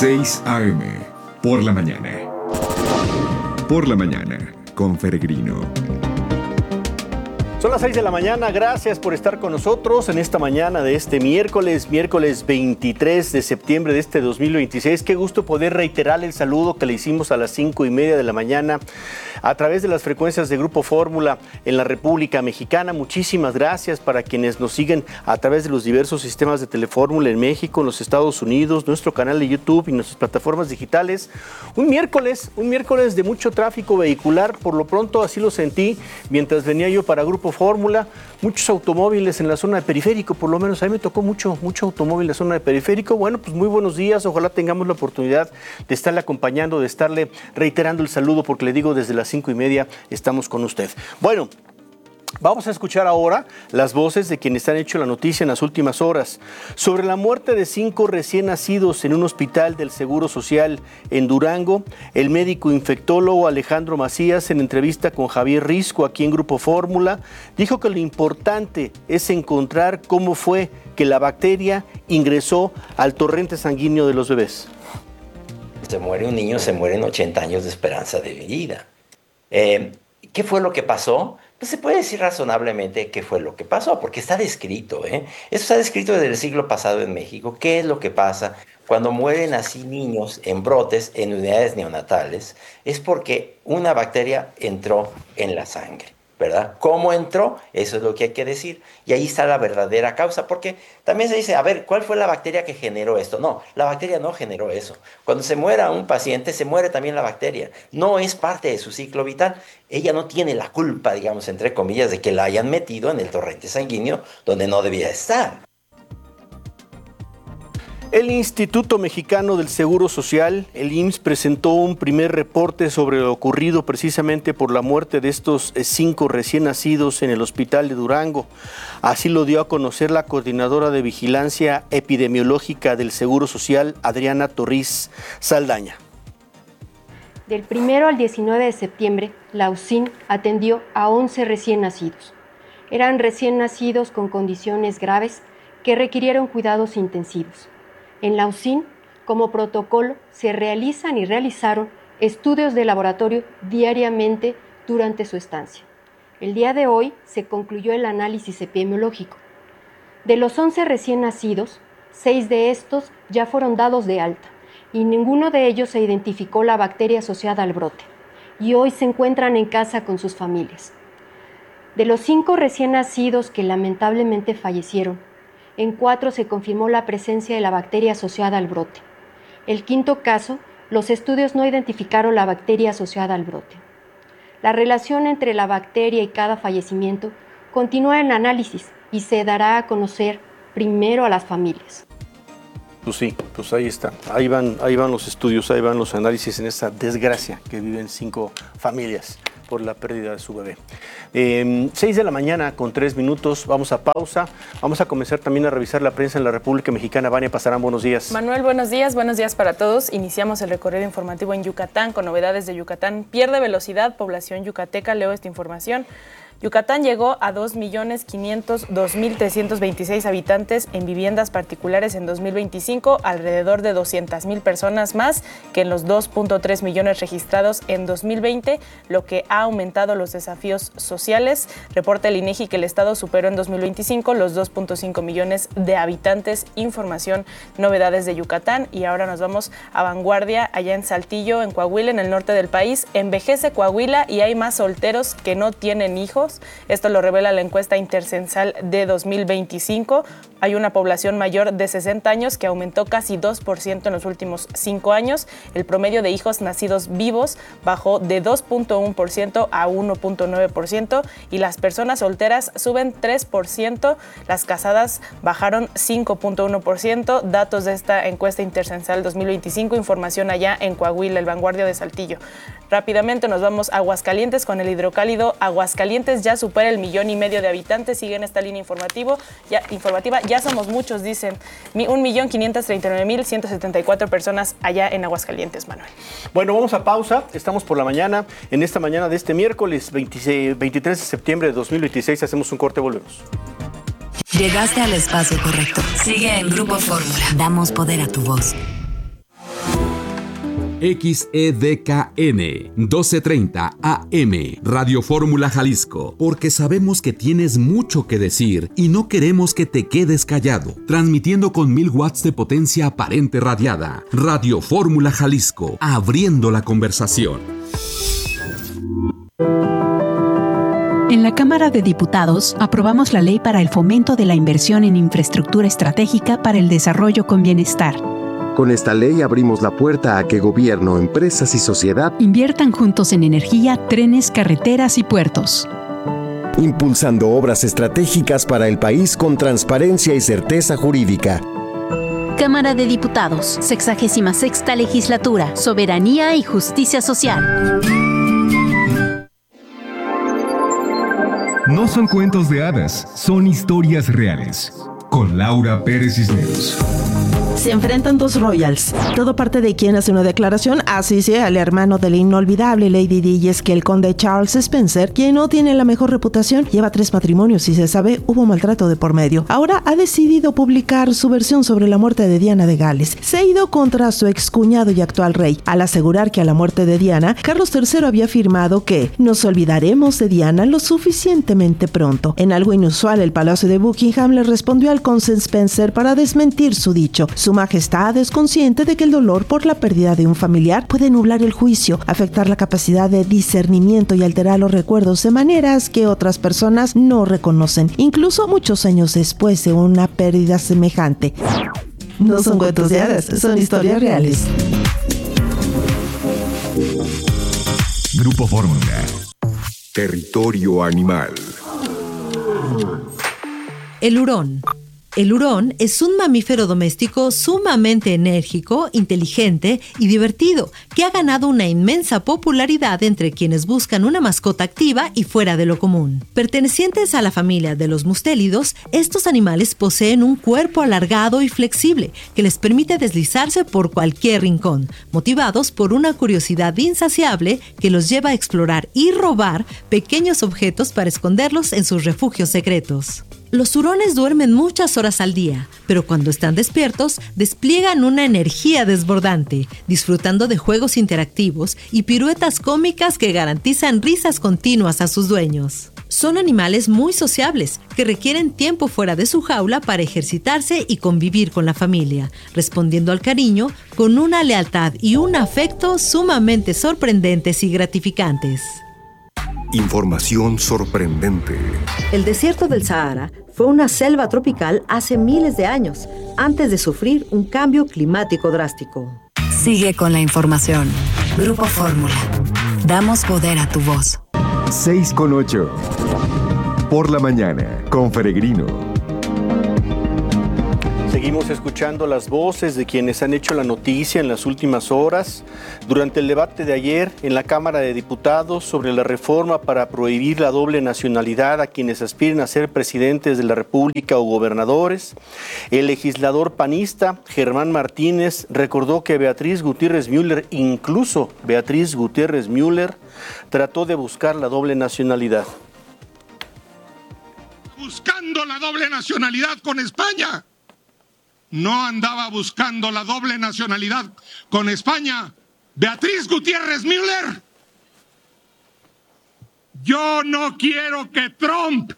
6 a.m. por la mañana. Por la mañana, con Peregrino. Son las 6 de la mañana, gracias por estar con nosotros en esta mañana de este miércoles 23 de septiembre de este 2026. Qué gusto poder reiterar el saludo que le hicimos a las 5:30 de la mañana a través de las frecuencias de Grupo Fórmula en la República Mexicana. Muchísimas gracias para quienes nos siguen a través de los diversos sistemas de Telefórmula en México, en los Estados Unidos, nuestro canal de YouTube y nuestras plataformas digitales. Un miércoles de mucho tráfico vehicular, por lo pronto así lo sentí mientras venía yo para Grupo Fórmula, muchos automóviles en la zona de Periférico, por lo menos a mí me tocó mucho automóvil en la zona de Periférico. Bueno, pues muy buenos días, ojalá tengamos la oportunidad de estarle acompañando, de estarle reiterando el saludo, porque le digo, desde las 5:30 estamos con usted. Bueno, vamos a escuchar ahora las voces de quienes han hecho la noticia en las últimas horas sobre la muerte de 5 recién nacidos en un hospital del Seguro Social en Durango. El médico infectólogo Alejandro Macías, en entrevista con Javier Risco aquí en Grupo Fórmula, dijo que lo importante es encontrar cómo fue que la bacteria ingresó al torrente sanguíneo de los bebés. Se muere un niño, se mueren 80 años de esperanza de vida. ¿Qué fue lo que pasó? Pues se puede decir razonablemente qué fue lo que pasó, porque está descrito, Esto está descrito desde el siglo pasado en México. ¿Qué es lo que pasa cuando mueren así niños en brotes, en unidades neonatales? Es porque una bacteria entró en la sangre, ¿verdad? ¿Cómo entró? Eso es lo que hay que decir. Y ahí está la verdadera causa, porque también se dice, a ver, ¿cuál fue la bacteria que generó esto? No, la bacteria no generó eso. Cuando se muera un paciente, se muere también la bacteria. No es parte de su ciclo vital. Ella no tiene la culpa, digamos, entre comillas, de que la hayan metido en el torrente sanguíneo donde no debía estar. El Instituto Mexicano del Seguro Social, el IMSS, presentó un primer reporte sobre lo ocurrido precisamente por la muerte de estos 5 recién nacidos en el hospital de Durango. Así lo dio a conocer la coordinadora de Vigilancia Epidemiológica del Seguro Social, Adriana Torriz Saldaña. Del 1 al 19 de septiembre, la UCIN atendió a 11 recién nacidos. Eran recién nacidos con condiciones graves que requirieron cuidados intensivos. En la UCIN, como protocolo, se realizan y realizaron estudios de laboratorio diariamente durante su estancia. El día de hoy se concluyó el análisis epidemiológico. De los 11 recién nacidos, 6 de estos ya fueron dados de alta y ninguno de ellos se identificó la bacteria asociada al brote y hoy se encuentran en casa con sus familias. De los 5 recién nacidos que lamentablemente fallecieron, en 4 se confirmó la presencia de la bacteria asociada al brote. El 5º caso, los estudios no identificaron la bacteria asociada al brote. La relación entre la bacteria y cada fallecimiento continúa en análisis y se dará a conocer primero a las familias. Pues sí, pues ahí está. Ahí van los estudios, ahí van los análisis en esta desgracia que viven 5 familias por la pérdida de su bebé. 6 de la mañana con 3 minutos, vamos a pausa. Vamos a comenzar también a revisar la prensa en la República Mexicana. Vania Pasarán, buenos días. Manuel, buenos días para todos. Iniciamos el recorrido informativo en Yucatán con novedades de Yucatán. Pierde velocidad, población yucateca. Leo esta información. Yucatán llegó a 2.502.326 habitantes en viviendas particulares en 2025, alrededor de 200,000 personas más que en los 2.3 millones registrados en 2020, lo que ha aumentado los desafíos sociales. Reporta el INEGI que el Estado superó en 2025 los 2.5 millones de habitantes. Información, novedades de Yucatán. Y ahora nos vamos a Vanguardia, allá en Saltillo, en Coahuila, en el norte del país. Envejece Coahuila y hay más solteros que no tienen hijos. Esto lo revela la encuesta intercensal de 2025. Hay una población mayor de 60 años que aumentó casi 2% en los últimos 5 años. El promedio de hijos nacidos vivos bajó de 2.1% a 1.9% y las personas solteras suben 3%. Las casadas bajaron 5.1%. Datos de esta encuesta intercensal 2025. Información allá en Coahuila, el Vanguardia de Saltillo. Rápidamente nos vamos a Aguascalientes con el hidrocálido. Aguascalientes ya supera el 1,5 millones de habitantes. Sigue en esta línea informativa. Ya somos muchos, dicen. 1,539,174 personas allá en Aguascalientes, Manuel. Bueno, vamos a pausa. Estamos por la mañana. En esta mañana de este miércoles 23 de septiembre de 2026 hacemos un corte, volvemos. Llegaste al espacio correcto. Sigue en Grupo Fórmula. Damos poder a tu voz. XEDKN 1230 AM, Radio Fórmula Jalisco, porque sabemos que tienes mucho que decir y no queremos que te quedes callado. Transmitiendo con 1000 watts de potencia aparente radiada. Radio Fórmula Jalisco, abriendo la conversación. En la Cámara de Diputados aprobamos la ley para el fomento de la inversión en infraestructura estratégica para el desarrollo con bienestar. Con esta ley abrimos la puerta a que gobierno, empresas y sociedad inviertan juntos en energía, trenes, carreteras y puertos. Impulsando obras estratégicas para el país con transparencia y certeza jurídica. Cámara de Diputados, 66ª Legislatura, Soberanía y Justicia Social. No son cuentos de hadas, son historias reales. Con Laura Pérez Cisneros. Se enfrentan dos royals. Todo parte de quien hace una declaración, así sea el hermano de la inolvidable Lady Di, y es que el conde Charles Spencer, quien no tiene la mejor reputación, lleva 3 matrimonios y se sabe hubo maltrato de por medio. Ahora ha decidido publicar su versión sobre la muerte de Diana de Gales. Se ha ido contra su excuñado y actual rey, al asegurar que a la muerte de Diana, Carlos III había afirmado que nos olvidaremos de Diana lo suficientemente pronto. En algo inusual, el Palacio de Buckingham le respondió al conde Spencer para desmentir su dicho. Su Majestad es consciente de que el dolor por la pérdida de un familiar puede nublar el juicio, afectar la capacidad de discernimiento y alterar los recuerdos de maneras que otras personas no reconocen, incluso muchos años después de una pérdida semejante. No son cuentos de hadas, son historias reales. Grupo Fórmula. Territorio animal. El hurón. El hurón es un mamífero doméstico sumamente enérgico, inteligente y divertido, que ha ganado una inmensa popularidad entre quienes buscan una mascota activa y fuera de lo común. Pertenecientes a la familia de los mustélidos, estos animales poseen un cuerpo alargado y flexible que les permite deslizarse por cualquier rincón, motivados por una curiosidad insaciable que los lleva a explorar y robar pequeños objetos para esconderlos en sus refugios secretos. Los hurones duermen muchas horas al día, pero cuando están despiertos, despliegan una energía desbordante, disfrutando de juegos interactivos y piruetas cómicas que garantizan risas continuas a sus dueños. Son animales muy sociables, que requieren tiempo fuera de su jaula para ejercitarse y convivir con la familia, respondiendo al cariño con una lealtad y un afecto sumamente sorprendentes y gratificantes. Información sorprendente. El desierto del Sahara fue una selva tropical hace miles de años, antes de sufrir un cambio climático drástico. Sigue con la información. Grupo Fórmula. Damos poder a tu voz. 6:08. Por la mañana, con Peregrino. Seguimos escuchando las voces de quienes han hecho la noticia en las últimas horas. Durante el debate de ayer en la Cámara de Diputados sobre la reforma para prohibir la doble nacionalidad a quienes aspiren a ser presidentes de la República o gobernadores, el legislador panista Germán Martínez recordó que Beatriz Gutiérrez Müller, incluso Beatriz Gutiérrez Müller, trató de buscar la doble nacionalidad. Buscando la doble nacionalidad con España. No andaba buscando la doble nacionalidad con España. Beatriz Gutiérrez Müller. Yo no quiero que Trump,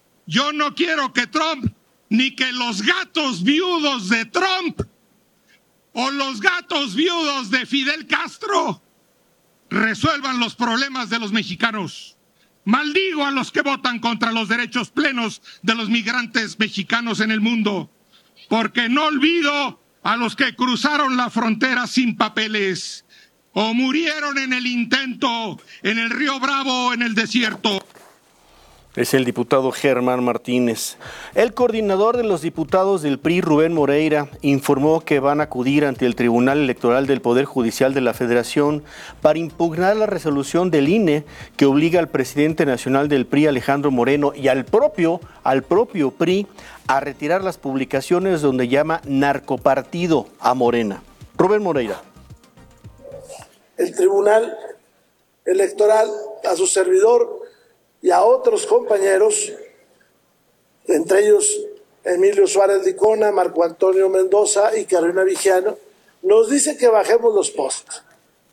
ni que los gatos viudos de Trump o los gatos viudos de Fidel Castro resuelvan los problemas de los mexicanos. Maldigo a los que votan contra los derechos plenos de los migrantes mexicanos en el mundo. Porque no olvido a los que cruzaron la frontera sin papeles o murieron en el intento, en el Río Bravo, en el desierto. Es el diputado Germán Martínez. El coordinador de los diputados del PRI, Rubén Moreira, informó que van a acudir ante el Tribunal Electoral del Poder Judicial de la Federación para impugnar la resolución del INE que obliga al presidente nacional del PRI, Alejandro Moreno, y al propio PRI a retirar las publicaciones donde llama narcopartido a Morena. Rubén Moreira. El Tribunal Electoral, a su servidor y a otros compañeros, entre ellos Emilio Suárez Licona, Marco Antonio Mendoza y Carolina Vigiano, nos dice que bajemos los posts.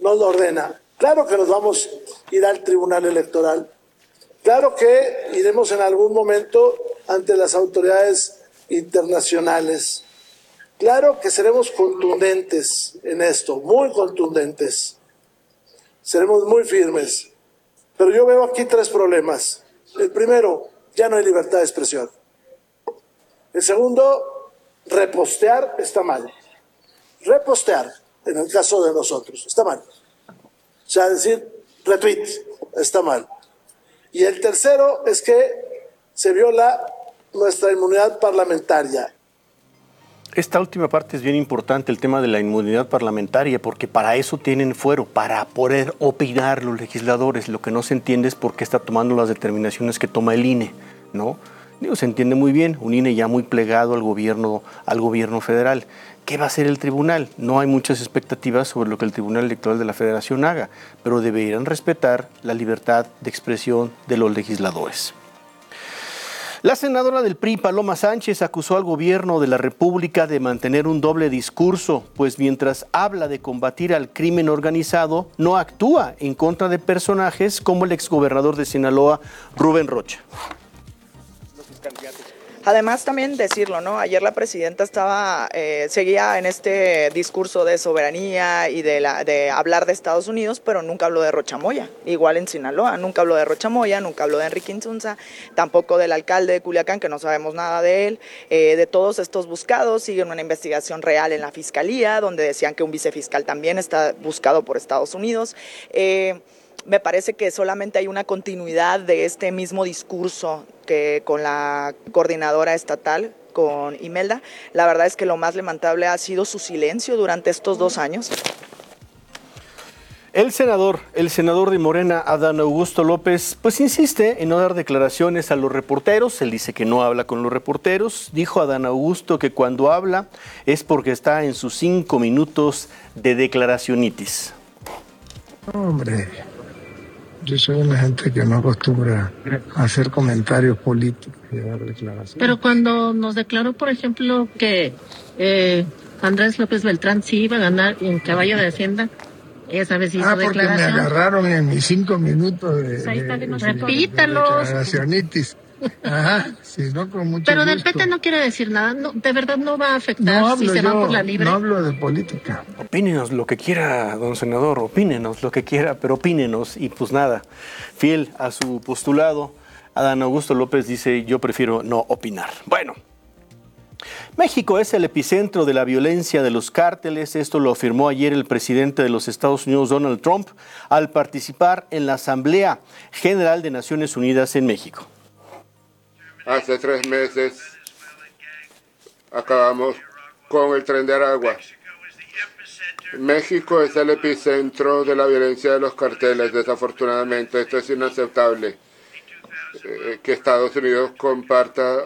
nos lo ordena. Claro que nos vamos a ir al Tribunal Electoral. Claro que iremos en algún momento ante las autoridades internacionales. Claro que seremos contundentes en esto, muy contundentes. Seremos muy firmes. Pero yo veo aquí 3 problemas. El primero, ya no hay libertad de expresión. El segundo, repostear está mal. Repostear, en el caso de nosotros, está mal. O sea, decir retweet está mal. Y el tercero es que se viola nuestra inmunidad parlamentaria. Esta última parte es bien importante, el tema de la inmunidad parlamentaria, porque para eso tienen fuero, para poder opinar los legisladores. Lo que no se entiende es por qué está tomando las determinaciones que toma el INE, ¿no? Digo, se entiende muy bien, un INE ya muy plegado al gobierno federal. ¿Qué va a hacer el tribunal? No hay muchas expectativas sobre lo que el Tribunal Electoral de la Federación haga, pero deberían respetar la libertad de expresión de los legisladores. La senadora del PRI, Paloma Sánchez, acusó al gobierno de la República de mantener un doble discurso, pues mientras habla de combatir al crimen organizado, no actúa en contra de personajes como el exgobernador de Sinaloa, Rubén Rocha. Además, también decirlo, ¿no? Ayer la presidenta seguía en este discurso de soberanía y de hablar de Estados Unidos, pero nunca habló de Rocha Moya. Igual en Sinaloa, nunca habló de Rocha Moya, nunca habló de Enrique Insunza, tampoco del alcalde de Culiacán, que no sabemos nada de él. De todos estos buscados, siguen una investigación real en la Fiscalía, donde decían que un vicefiscal también está buscado por Estados Unidos. Me parece que solamente hay una continuidad de este mismo discurso que con la coordinadora estatal, con Imelda. La verdad es que lo más lamentable ha sido su silencio durante estos 2 años. El senador de Morena, Adán Augusto López, pues insiste en no dar declaraciones a los reporteros. Él dice que no habla con los reporteros. Dijo Adán Augusto que cuando habla es porque está en sus 5 minutos de declaracionitis. Hombre, yo soy una gente que no acostumbra a hacer comentarios políticos y dar declaraciones. Pero cuando nos declaró, por ejemplo, que Andrés López Beltrán sí iba a ganar en caballo de Hacienda, esa vez hizo porque declaración. Me agarraron en mis 5 minutos Repítalos. declaracionitis. Ajá, sí, no, con mucho Pero del gusto. PT no quiere decir nada, no, de verdad no va a afectar si se va por la libre. No hablo de política. Opínenos lo que quiera, don senador, opínenos lo que quiera, pero opínenos. Y pues nada, fiel a su postulado, Adán Augusto López dice, yo prefiero no opinar. Bueno, México es el epicentro de la violencia de los cárteles. Esto lo afirmó ayer el presidente de los Estados Unidos, Donald Trump, al participar en la Asamblea General de Naciones Unidas en México. Hace 3 meses acabamos con el Tren de Aragua. México es el epicentro de la violencia de los carteles. Desafortunadamente, esto es inaceptable. Que Estados Unidos comparta